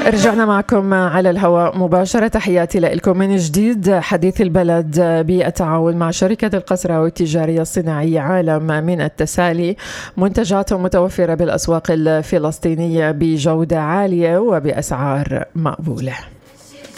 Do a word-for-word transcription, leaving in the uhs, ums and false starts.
رجعنا معكم على الهواء مباشرة. تحياتي لكم من جديد. حديث البلد بالتعاون مع شركة القسراوي التجارية الصناعية عالم من التسالي، منتجات متوفرة بالأسواق الفلسطينية بجودة عالية وبأسعار مقبولة.